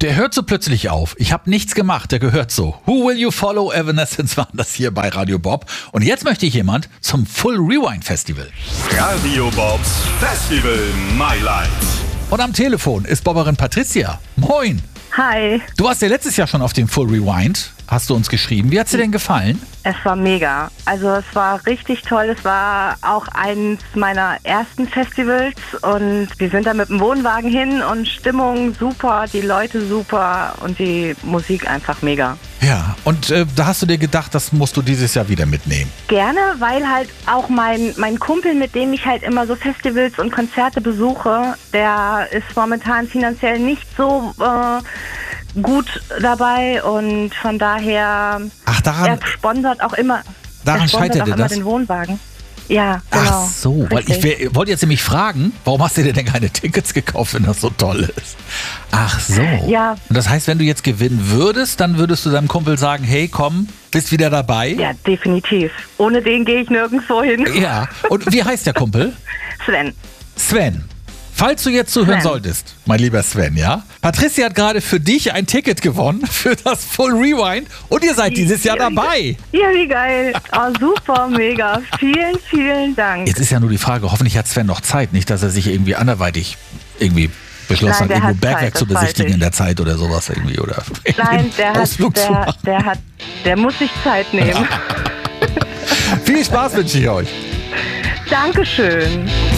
Der hört so plötzlich auf. Ich habe nichts gemacht, der gehört so. Who Will You Follow? Evanescence waren das hier bei Radio Bob. Und jetzt möchte ich jemand zum Full Rewind Festival. Radio Bobs Festival My Life. Und am Telefon ist Bobberin Patricia. Moin. Hi, Du warst ja letztes Jahr schon auf dem Full Rewind, hast du uns geschrieben. Wie hat's dir denn gefallen? es war mega. Also es war richtig toll. Es war auch eins meiner ersten Festivals und wir sind da mit dem Wohnwagen hin und Stimmung super, die Leute super und die Musik einfach mega. Ja, und da hast du dir gedacht, das musst du dieses Jahr wieder mitnehmen. Gerne, weil halt auch mein Kumpel, mit dem ich halt immer so Festivals und Konzerte besuche, der ist momentan finanziell nicht so gut dabei und von daher, Ach, daran, er sponsert auch immer, daran er sponsert scheitert auch dir immer das? den Wohnwagen. Ja, genau. Ach so, weil ich wollte jetzt nämlich fragen, warum hast du dir denn keine Tickets gekauft, wenn das so toll ist? Ach so. Ja. Und das heißt, wenn du jetzt gewinnen würdest, dann würdest du deinem Kumpel sagen, hey, komm, bist wieder dabei? Ja, definitiv. Ohne den gehe ich nirgendwo hin. Ja. Und wie heißt der Kumpel? Sven. Sven. Falls du jetzt zuhören Sven. solltest, mein lieber Sven, ja? Patricia hat gerade für dich ein Ticket gewonnen für das Full Rewind und ihr seid dieses Jahr dabei. Ja, wie geil. Oh, super, mega. Vielen, vielen Dank. Jetzt ist ja nur die Frage, hoffentlich hat Sven noch Zeit, nicht, dass er sich irgendwie anderweitig irgendwie beschlossen Nein, der hat, irgendwo hat Bergwerk Zeit, zu das weiß besichtigen ich. in der Zeit oder sowas irgendwie oder Nein, Ausflug zu machen. der muss sich Zeit nehmen. Viel Spaß wünsche ich euch. Dankeschön.